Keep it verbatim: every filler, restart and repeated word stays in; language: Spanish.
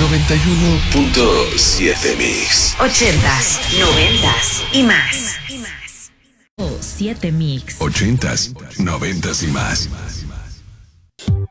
noventa y uno punto siete Mix. Ochentas, noventas y más. siete Mix. Ochentas, noventas y más.